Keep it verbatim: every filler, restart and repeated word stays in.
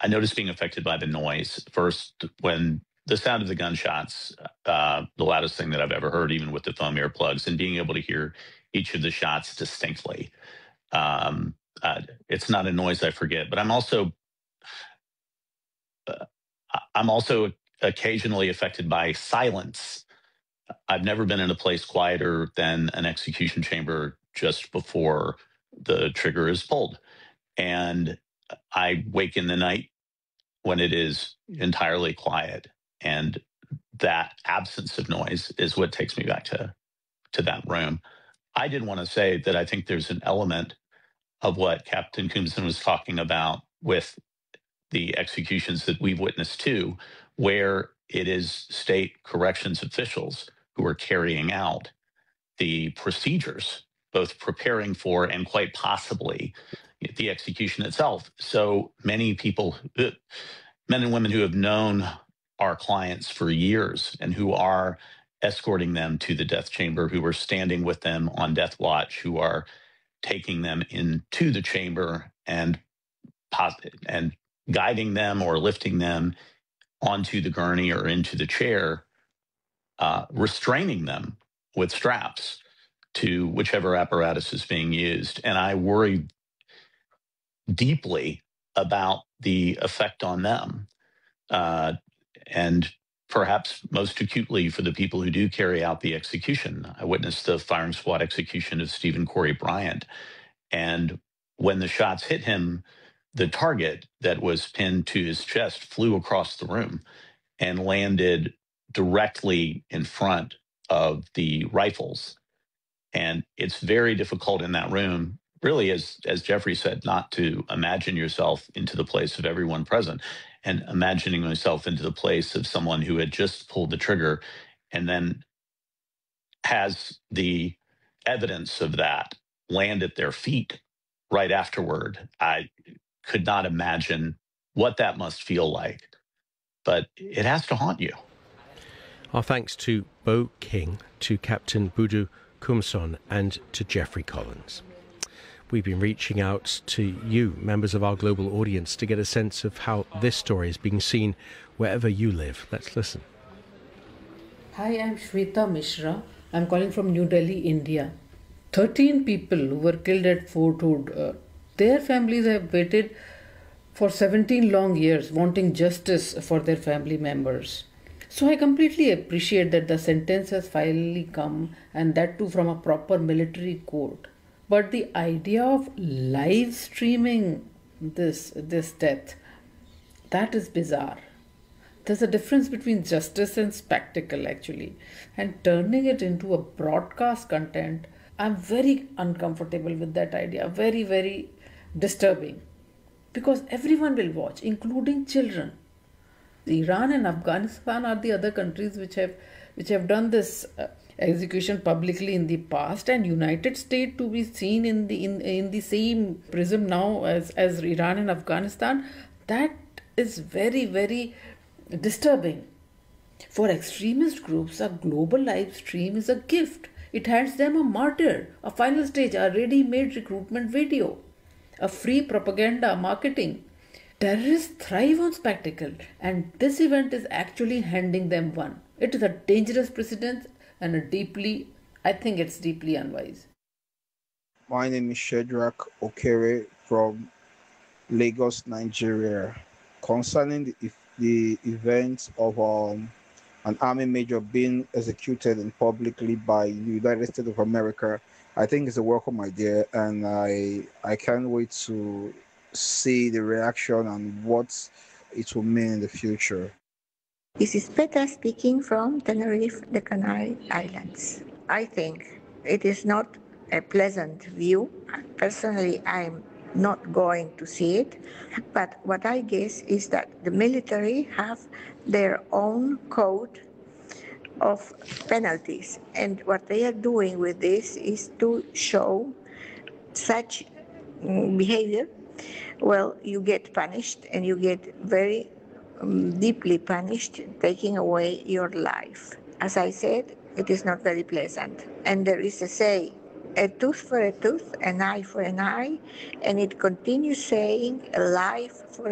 I noticed being affected by the noise. First, when the sound of the gunshots, uh, the loudest thing that I've ever heard, even with the foam earplugs, and being able to hear each of the shots distinctly. Um, uh, it's not a noise I forget, but I'm also uh, I'm also occasionally affected by silence. I've never been in a place quieter than an execution chamber just before the trigger is pulled. And I wake in the night when it is entirely quiet. And that absence of noise is what takes me back to, to that room. I did want to say that I think there's an element of what Captain Coombson was talking about with the executions that we've witnessed too, where it is state corrections officials who are carrying out the procedures, both preparing for and quite possibly the execution itself. So many people, men and women who have known our clients for years and who are escorting them to the death chamber, who are standing with them on death watch, who are taking them into the chamber and and guiding them or lifting them onto the gurney or into the chair, uh, restraining them with straps to whichever apparatus is being used. And I worry deeply about the effect on them. Uh, and perhaps most acutely for the people who do carry out the execution. I witnessed the firing squad execution of Stephen Corey Bryant. And when the shots hit him, the target that was pinned to his chest flew across the room and landed directly in front of the rifles. And it's very difficult in that room, really, as, as Jeffrey said, not to imagine yourself into the place of everyone present, and imagining myself into the place of someone who had just pulled the trigger and then has the evidence of that land at their feet right afterward. I could not imagine what that must feel like, but it has to haunt you. Our thanks to Bo King, to Captain Budu Coombson, and to Jeffrey Collins. We've been reaching out to you, members of our global audience, to get a sense of how this story is being seen wherever you live. Let's listen. Hi, I'm Shweta Mishra. I'm calling from New Delhi, India. thirteen people who were killed at Fort Hood. Uh, their families have waited for seventeen long years wanting justice for their family members. So I completely appreciate that the sentence has finally come, and that too from a proper military court. But the idea of live streaming this, this death, that is bizarre. There's a difference between justice and spectacle, actually. And turning it into a broadcast content, I'm very uncomfortable with that idea. Very, very disturbing. Because everyone will watch, including children. Iran and Afghanistan are the other countries which have which have done this uh, execution publicly in the past, and United States to be seen in the in, in the same prism now as, as Iran and Afghanistan. That is very, very disturbing. For extremist groups, a global live stream is a gift. It hands them a martyr, a final stage, a ready-made recruitment video, a free propaganda marketing. Terrorists thrive on spectacle, and this event is actually handing them one. It is a dangerous precedent and a deeply, I think it's deeply unwise. My name is Shedrack Okere from Lagos, Nigeria. Concerning the, the events of um, an army major being executed and publicly by the United States of America, I think it's a welcome idea, and I I can't wait to see the reaction and what it will mean in the future. This is Petra speaking from Tenerife, the Canary Islands. I think it is not a pleasant view. Personally, I'm not going to see it, but what I guess is that the military have their own code of penalties, and what they are doing with this is to show such behavior. Well, you get punished, and you get very um, deeply punished, taking away your life. As I said, it is not very pleasant. And there is a say, a tooth for a tooth, an eye for an eye, and it continues saying a life for